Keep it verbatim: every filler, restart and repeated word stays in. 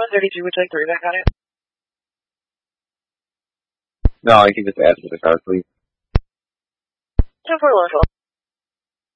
one thirty-two would take three back on it. No, I can just add to the car, please. ten four Longville.